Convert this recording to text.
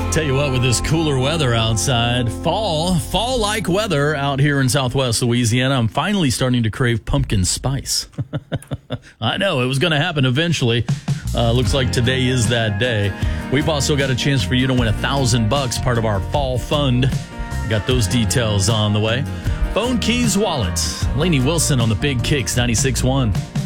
Tell you what, with this cooler weather outside, fall-like weather out here in Southwest Louisiana, I'm finally starting to crave pumpkin spice. I know, it was going to happen eventually. Looks like today is that day. We've also got a chance for you to win $1,000, part of our fall fund. Got those details on the way. Phone, keys, wallets. Lainey Wilson on the Big Kicks 96.1.